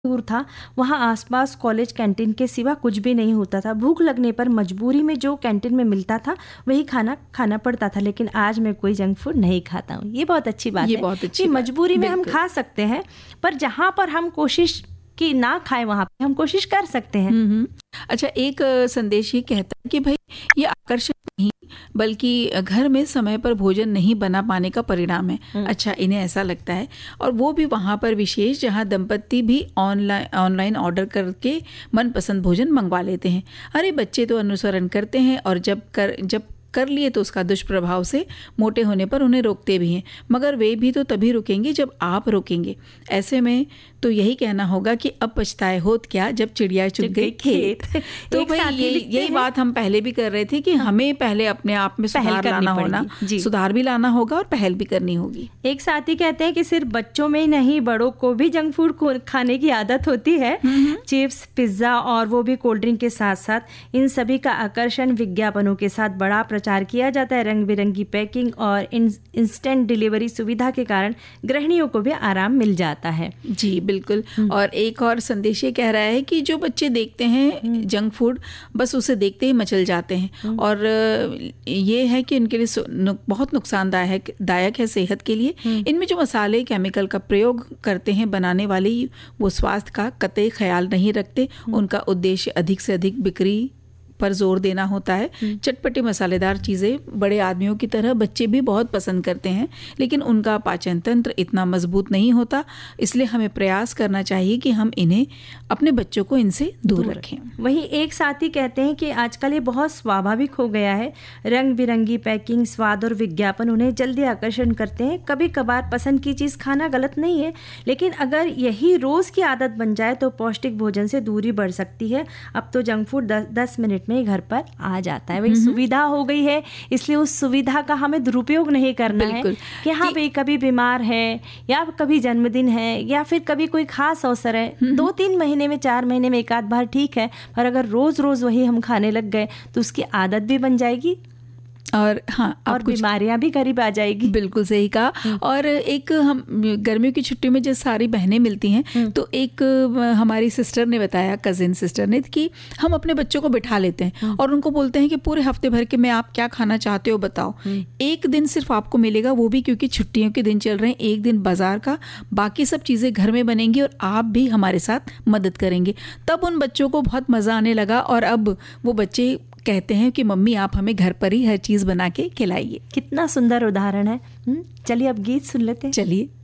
दूर था, वहाँ आसपास कॉलेज कैंटीन के सिवा कुछ भी नहीं होता था। भूख लगने पर मजबूरी में जो कैंटीन में मिलता था वही खाना खाना पड़ता था, लेकिन आज मैं कोई जंक फूड नहीं खाता हूँ। ये बहुत अच्छी बात है कि मजबूरी में हम खा सकते हैं, पर जहाँ पर हम कोशिश कि ना खाएं वहाँ पे हम कोशिश कर सकते हैं। अच्छा, एक संदेश ये कहता है कि भाई ये आकर्षण नहीं बल्कि घर में समय पर भोजन नहीं बना पाने का परिणाम है। अच्छा, इन्हें ऐसा लगता है, और वो भी वहाँ पर विशेष जहाँ दंपति भी ऑनलाइन ऑर्डर करके मनपसंद भोजन मंगवा लेते हैं। अरे बच्चे तो अनुसरण करते हैं, और जब कर लिए तो उसका दुष्प्रभाव से मोटे होने पर उन्हें रोकते भी हैं, मगर वे भी तो तभी रुकेंगे जब आप रोकेंगे। ऐसे में तो यही कहना होगा कि अब पछताए होत क्या जब चिड़िया चुग गई खेत। तो भाई यही बात हम पहले भी कर रहे थे कि हमें पहले अपने आप में सुधार भी लाना होगा और पहल भी करनी होगी। एक साथी कहते हैं कि सिर्फ बच्चों में ही नहीं, बड़ों को भी जंक फूड खाने की आदत होती है। चिप्स, पिज्जा और वो भी कोल्ड ड्रिंक के साथ साथ इन सभी का आकर्षण विज्ञापनों के साथ बड़ा प्रचार किया जाता है। रंग बिरंगी पैकिंग और इंस्टेंट डिलीवरी सुविधा के कारण गृहिणियों को भी आराम मिल जाता है। जी बिल्कुल। और एक और संदेश ये कह रहा है कि जो बच्चे देखते हैं जंक फूड, बस उसे देखते ही मचल जाते हैं, और ये है कि उनके लिए बहुत नुकसानदायक है सेहत के लिए। इनमें जो मसाले केमिकल का प्रयोग करते हैं बनाने वाले, वो स्वास्थ्य का कतई ख्याल नहीं रखते। उनका उद्देश्य अधिक से अधिक बिक्री पर जोर देना होता है। चटपटी मसालेदार चीज़ें बड़े आदमियों की तरह बच्चे भी बहुत पसंद करते हैं, लेकिन उनका पाचन तंत्र इतना मजबूत नहीं होता। इसलिए हमें प्रयास करना चाहिए कि हम इन्हें, अपने बच्चों को इनसे दूर रखें। वहीं एक साथी कहते हैं कि आजकल ये बहुत स्वाभाविक हो गया है। रंग बिरंगी पैकिंग, स्वाद और विज्ञापन उन्हें जल्दी आकर्षण करते हैं। कभी कभार पसंद की चीज़ खाना गलत नहीं है, लेकिन अगर यही रोज़ की आदत बन जाए तो पौष्टिक भोजन से दूरी बढ़ सकती है। अब तो जंक फूड 10 मिनट में घर पर आ जाता है। वही सुविधा हो गई है, इसलिए उस सुविधा का हमें दुरुपयोग नहीं करना है कि हाँ भाई कभी बीमार है या कभी जन्मदिन है या फिर कभी कोई खास अवसर है, 2-3 महीने में 4 महीने में एक आध बार ठीक है, पर अगर रोज रोज वही हम खाने लग गए तो उसकी आदत भी बन जाएगी और हाँ, और बीमारियां भी करीब आ जाएगी। बिल्कुल सही कहा। और एक हम गर्मियों की छुट्टी में जब सारी बहनें मिलती हैं तो एक हमारी सिस्टर ने बताया, कजिन सिस्टर ने, कि हम अपने बच्चों को बिठा लेते हैं और उनको बोलते हैं कि पूरे हफ्ते भर के में आप क्या खाना चाहते हो बताओ। एक दिन सिर्फ आपको मिलेगा, वो भी क्योंकि छुट्टियों के दिन चल रहे हैं, एक दिन बाजार का, बाकी सब चीज़ें घर में बनेंगी और आप भी हमारे साथ मदद करेंगे। तब उन बच्चों को बहुत मज़ा आने लगा और अब वो बच्चे कहते हैं कि मम्मी आप हमें घर पर ही हर चीज़ बना के खिलाइए। कितना सुंदर उदाहरण है। चलिए अब गीत सुन लेते हैं। चलिए।